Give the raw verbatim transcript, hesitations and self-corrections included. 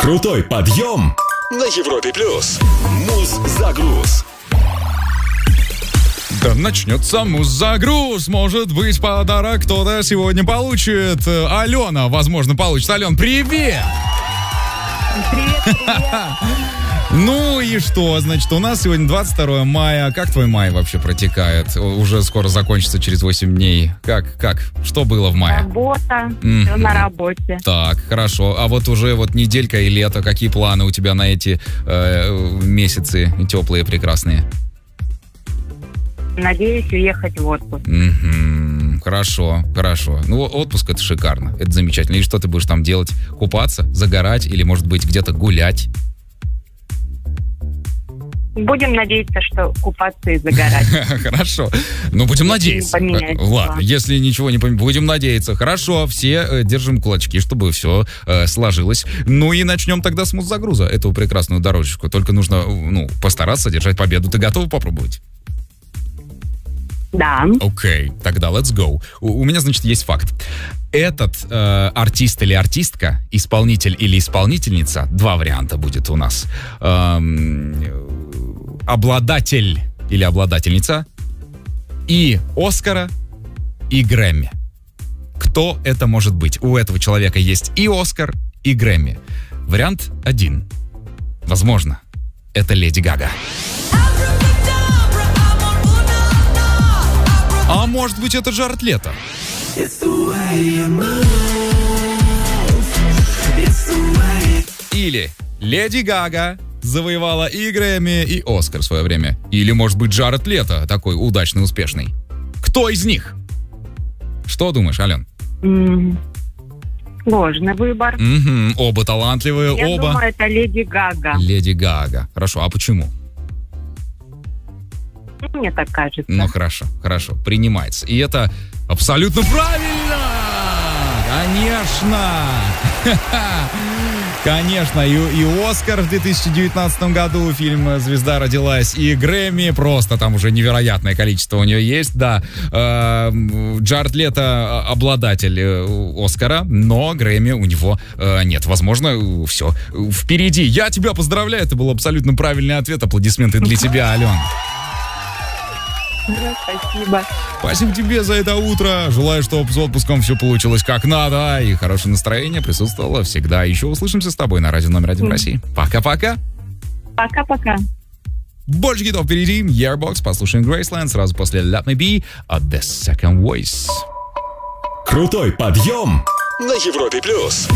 Крутой подъем на Европе плюс. Муз-загруз. Да начнется муз-загруз. Может быть, подарок кто-то сегодня получит. Алена, возможно, получит. Ален, привет! Привет, привет. Ну и что? Значит, у нас сегодня двадцать второе мая. Как твой май вообще протекает? Уже скоро закончится, через восемь дней. Как? Как? Что было в мае? Работа, Мгм. все на работе. Так, хорошо. А вот уже вот неделька и лето. Какие планы у тебя на эти э, месяцы теплые, прекрасные? Надеюсь уехать в отпуск. Мгм. Хорошо, хорошо. Ну, отпуск — это шикарно, это замечательно. И что ты будешь там делать? Купаться, загорать или, может быть, где-то гулять? Будем надеяться, что купаться и загорать. Хорошо. Ну, будем Если надеяться. не поменяется Ладно, план. если ничего не поменяется, будем надеяться. Хорошо, все э, держим кулачки, чтобы все э, сложилось. Ну и начнем тогда с муз-загруза, эту прекрасную дорожечку. Только нужно, ну, постараться держать победу. Ты готова попробовать? Да. Окей, тогда let's go. У, у меня, значит, есть факт. Этот э, артист или артистка, исполнитель или исполнительница, два варианта будет у нас, эм, обладатель или обладательница и Оскара, и Грэмми. Кто это может быть? У этого человека есть и Оскар, и Грэмми. Вариант один. Возможно, это Леди Гага. А может быть, это Джаред Лето? Или Леди Гага завоевала и Грэмми, и Оскар в свое время. Или, может быть, Джаред Лето, такой удачный, успешный. Кто из них? Что думаешь, Ален? М, Сложный выбор. Мгм, оба талантливые, Я оба. думаю, это Леди Гага. Леди Гага. Хорошо, а почему? Мне так кажется. Ну, хорошо, хорошо, принимается. И это абсолютно правильно! Конечно! Конечно, и, и Оскар в две тысячи девятнадцатом году, фильм «Звезда родилась», и Грэмми, просто там уже невероятное количество у нее есть, да. Э, Джаред Лето обладатель э, Оскара, но Грэмми у него э, нет. Возможно, все впереди. Я тебя поздравляю, это был абсолютно правильный ответ. Аплодисменты для тебя, Ален. Спасибо. Спасибо тебе за это утро. Желаю, чтобы с отпуском все получилось как надо, и хорошее настроение присутствовало всегда. Еще услышимся с тобой на радио номер один в России. Пока-пока. Пока-пока. Больше гитов впереди. Yearbox, послушаем Graceland сразу после Let Me Be от The Second Voice. Крутой подъем на Европе плюс.